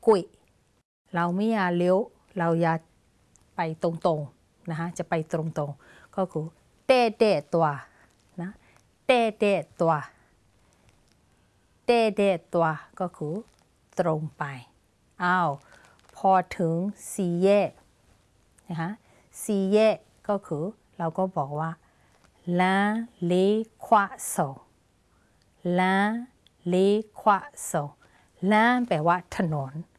กุยเราไม่อยากเลี้ยวเราอยากไปตรงๆนะคะจะไปตรงๆก็คือเตะเตะตัวนะเตะเตะตัวเตะเตะตัวก็คือตรงไปอ้าวพอถึงสี่แยกนะคะสี่แยกก็คือเราก็บอกว่าลาเลควะสองลาเลควะสองลาแปลว่าถนน